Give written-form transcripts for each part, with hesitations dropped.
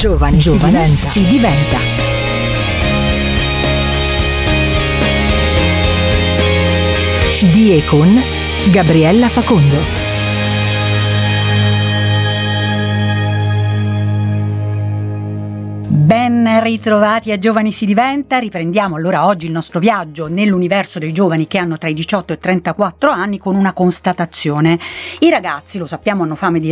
Giovani si diventa. Di e con Gabriella Facondo. Ben ritrovati a Giovani si diventa. Riprendiamo allora oggi il nostro viaggio nell'universo dei giovani che hanno tra i 18 e i 34 anni con una constatazione. I ragazzi, lo sappiamo, hanno fame di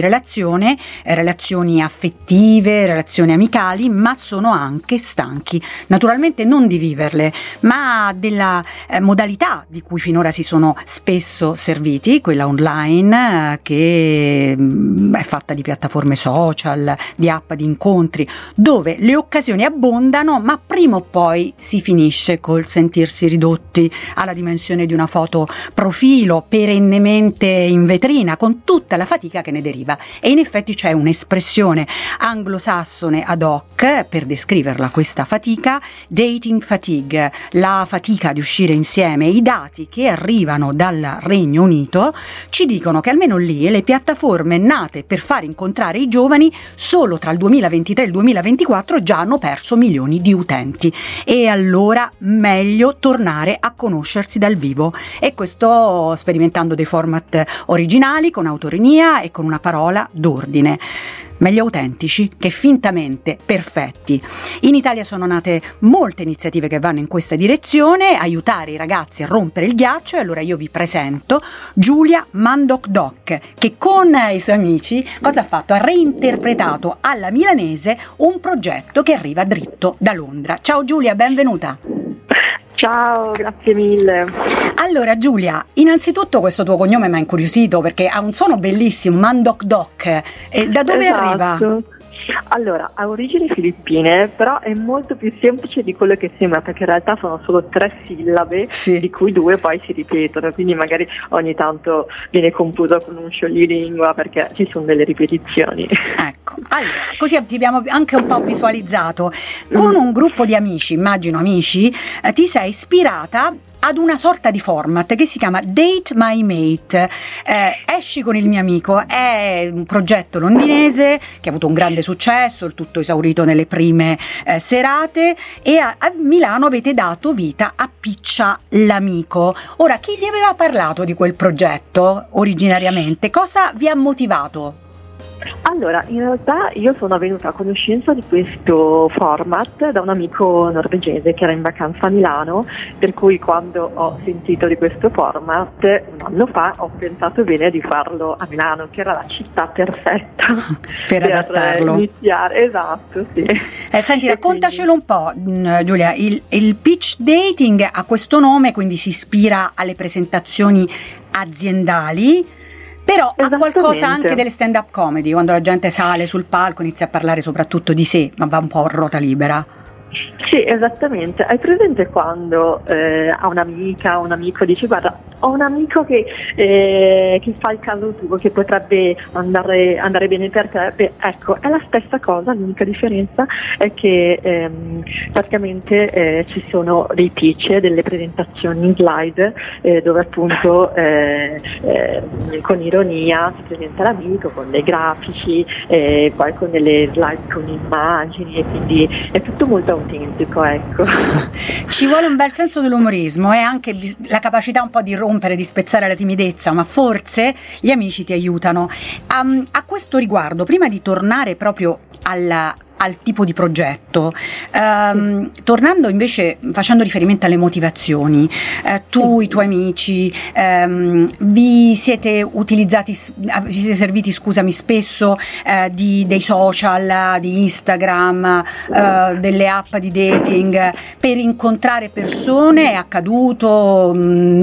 relazioni affettive, relazioni amicali, ma sono anche stanchi, naturalmente non di viverle, ma della modalità di cui finora si sono spesso serviti, quella online, che è fatta di piattaforme social, di app, di incontri, dove le occasioni abbondano, ma prima o poi si finisce col sentirsi ridotti alla dimensione di una foto profilo perennemente in vetrina, con tutta la fatica che ne deriva. E in effetti c'è un'espressione anglosassone ad hoc per descriverla, questa fatica: dating fatigue, la fatica di uscire insieme. I dati che arrivano dal Regno Unito ci dicono che almeno lì le piattaforme nate per far incontrare i giovani solo tra il 2023 e il 2024 già hanno perso milioni di utenti, e allora meglio tornare a conoscersi dal vivo, e questo sperimentando dei format originali con autoironia e con una parola d'ordine: meglio autentici che fintamente perfetti. In Italia sono nate molte iniziative che vanno in questa direzione, aiutare i ragazzi a rompere il ghiaccio, e allora io vi presento Giulia Mandok-Doc, che con i suoi amici cosa ha fatto? Ha reinterpretato alla milanese un progetto che arriva dritto da Londra. Ciao Giulia, benvenuta. Ciao, grazie mille. Allora Giulia, innanzitutto questo tuo cognome mi ha incuriosito perché ha un suono bellissimo, Mandok-Doc. Da dove arriva? Allora, ha origini filippine, però è molto più semplice di quello che sembra, perché in realtà sono solo 3 sillabe, sì, di cui 2 poi si ripetono, quindi magari ogni tanto viene confuso con un scioglilingua perché ci sono delle ripetizioni. Ecco, allora, così ti abbiamo anche un po' visualizzato. Con un gruppo di amici, immagino amici, ti sei ispirata ad una sorta di format che si chiama Date My Mate. Esci con il mio amico è un progetto londinese che ha avuto un grande successo, il tutto esaurito nelle prime serate, e a Milano avete dato vita a Piccia l'amico. Ora, chi vi aveva parlato di quel progetto originariamente? Cosa vi ha motivato? Allora, in realtà io sono venuta a conoscenza di questo format da un amico norvegese che era in vacanza a Milano, per cui quando ho sentito di questo format un anno fa ho pensato bene di farlo a Milano, che era la città perfetta per adattarlo. Iniziare. Esatto, sì. Senti, raccontacelo un po', Giulia. Il pitch dating ha questo nome, quindi si ispira alle presentazioni aziendali, però ha qualcosa anche delle stand-up comedy, quando la gente sale sul palco inizia a parlare soprattutto di sé, ma va un po' a ruota libera. Sì, esattamente. Hai presente quando a un'amica, un amico dice: guarda, ho un amico che fa il caso tuo, che potrebbe andare bene per te? Beh, ecco, è la stessa cosa, l'unica differenza è che praticamente ci sono dei pitch, delle presentazioni in slide, dove appunto con ironia si presenta l'amico con dei grafici, poi con delle slide con immagini, e quindi è tutto molto autentico, ecco. Ci vuole un bel senso dell'umorismo e anche la capacità un po' di rompere, di spezzare la timidezza, ma forse gli amici ti aiutano. A questo riguardo, prima di tornare proprio al tipo di progetto, tornando invece, facendo riferimento alle motivazioni, tu, i tuoi amici, vi siete serviti, spesso dei social, di Instagram, delle app di dating per incontrare persone? È accaduto?